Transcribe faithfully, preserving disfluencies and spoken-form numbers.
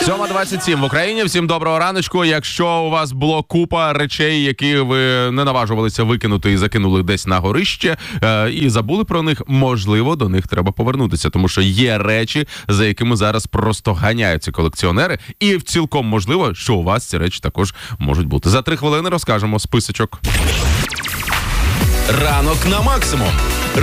сьома двадцять сім в Україні. Всім доброго раночку. Якщо у вас було купа речей, які ви не наважувалися викинути і закинули десь на горище, е, і забули про них, можливо, до них треба повернутися. Тому що є речі, за якими зараз просто ганяються колекціонери. І цілком можливо, що у вас ці речі також можуть бути. За три хвилини розкажемо списочок. Ранок на максимум.